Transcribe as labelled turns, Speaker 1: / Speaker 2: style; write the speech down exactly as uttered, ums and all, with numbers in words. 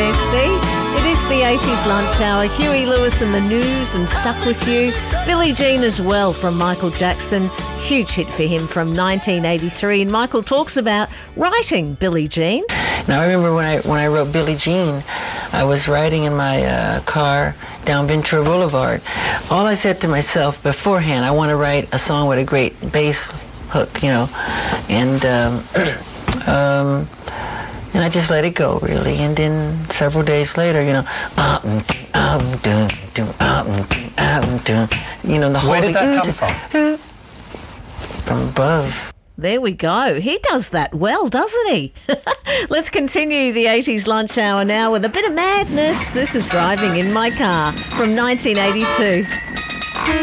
Speaker 1: S D. It is the eighties lunch hour. Huey Lewis and the News and Stuck With You. Billie Jean as well from Michael Jackson. Huge hit for him from nineteen eighty-three. And Michael talks about writing Billie Jean.
Speaker 2: Now, I remember when I when I wrote Billie Jean, I was riding in my uh, car down Ventura Boulevard. All I said to myself beforehand, I want to write a song with a great bass hook, you know, and um, um, and I just let it go, really. And then several days later, you know, you know, the whole
Speaker 3: Where did that come from?
Speaker 2: From above.
Speaker 1: There we go. He does that well, doesn't he? Let's continue the eighties lunch hour now with a bit of madness. This is Driving in My Car from nineteen eighty-two.